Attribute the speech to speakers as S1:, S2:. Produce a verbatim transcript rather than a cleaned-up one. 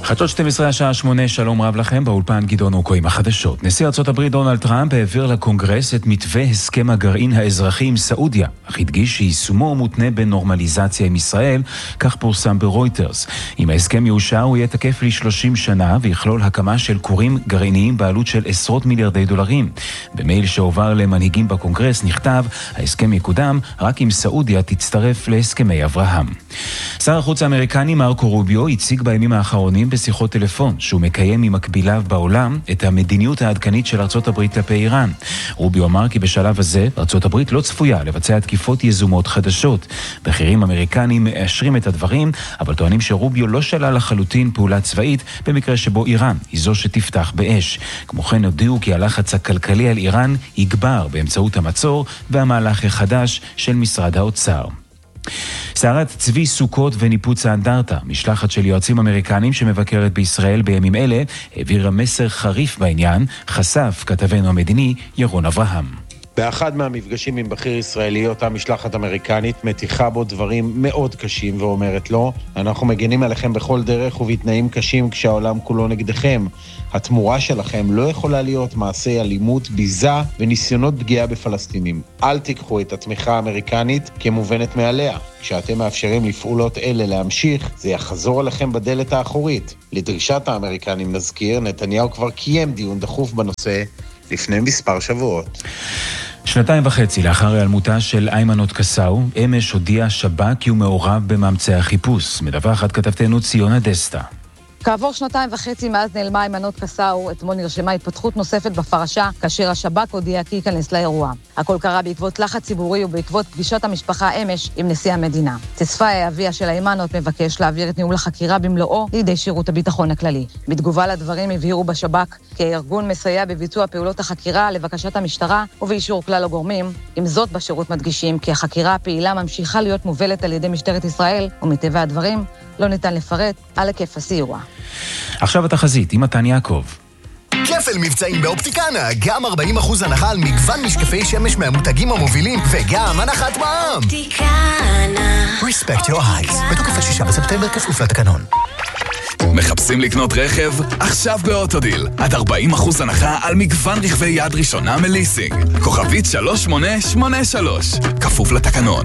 S1: חדשות שתים עשרה השעה שמונה, שלום רב לכם, באולפן גדעון אוקו עם החדשות. נשיא ארצות הברית דונלד טראמפ העביר לקונגרס את מתווה הסכם הגרעין האזרחי עם סעודיה, אך הדגיש שיישומו מותנה בנורמליזציה עם ישראל, כך פורסם ברויטרס. אם ההסכם יאושר הוא יהיה תקף ל-שלושים שנה ויכלול הקמה של כורים גרעיניים בעלות של עשרות מיליארדי דולרים. במייל שהועבר למנהיגים בקונגרס נכתב, ההסכם יקודם רק אם סעודיה תצטרף להסכמי אברהם. שר החוץ האמריקני מרקו רוביו הציג בימים האחרונים בשיחות טלפון שהוא מקיים עם מקביליו בעולם את המדיניות העדכנית של ארצות הברית כלפי איראן. רוביו אמר כי בשלב הזה ארצות הברית לא צפויה לבצע תקיפות יזומות חדשות. בכירים אמריקנים מאשרים את הדברים, אבל טוענים שרוביו לא שלל לחלוטין פעולה צבאית במקרה שבו איראן היא זו שתפתח באש. כמו כן הודיעו כי הלחץ הכלכלי על איראן יגבר באמצעות המצור והמהלך החדש של משרד האוצר. סערת צבי סוכות וניפוץ האנדרטה, משלחת של יועצים אמריקנים שמבקרת בישראל בימים אלה, העבירה מסר חריף בעניין, חשף כתבנו המדיני ירון אברהם.
S2: באחד מהמפגשים עם בכיר ישראלי, אותה משלחת אמריקנית מתיחה בו דברים מאוד קשים ואומרת לו, אנחנו מגנים עליכם בכל דרך ובתנאים קשים כשהעולם כולו נגדכם. התמורה שלכם לא יכולה להיות מעשי אלימות, ביזה וניסיונות פגיעה בפלסטינים. אל תיקחו את התמיכה האמריקנית כמובנת מעליה. כשאתם מאפשרים לפעולות אלה להמשיך, זה יחזור עליכם בדלת האחורית. לדרישת האמריקנים נזכיר, נתניהו כבר קיים דיון דחוף בנושא לפני מספר שבועות.
S1: שנתיים וחצי לאחר היעלמותה של איימן עוד קסאו, אמש הודיע שב"כ כי הוא מעורב במאמצי החיפוש. מדווחת כתבתנו ציונה דסטה.
S3: כעבור שנתיים וחצי מאז נעלמה איימן עוד קסאו, אתמול נרשמה התפתחות נוספת בפרשה, כאשר השב"כ הודיע כי ייכנס לאירוע. הכל קרה בעקבות לחץ ציבורי ובעקבות פגישת המשפחה אמש עם נשיא המדינה. תספאי, אביה של איימן עוד, מבקש להעביר את ניהול החקירה במלואו לידי שירות הביטחון הכללי. בתגובה לדברים הבהירו בשב"כ כי הארגון מסייע בביצוע פעולות החקירה לבקשת המשטרה ובאישור כלל הגורמים. עם זאת, בשירות מדגישים כי החקירה הפעילה ממשיכה להיות מובלת על ידי משטרת ישראל, ומטבע הדברים לא ניתן לפרט על היקף הסיוע.
S1: עכשיו התחזית עם מתן יעקב.
S4: כפל מבצעים באופטיקנה, גם ארבעים אחוז הנחה על מגוון משקפי שמש מהמותגים המובילים, וגם הנחת מע"מ.
S5: אופטיקנה.
S4: Respect your eyes. בתוקף השישה בספטמבר כפוף לתקנון.
S6: מחפשים לקנות רכב? עכשיו באוטודיל. עד ארבעים אחוז הנחה על מגוון רכבי יד ראשונה מליסינג. כוכבית שלוש שמונה שמונה שלוש. כפוף לתקנון.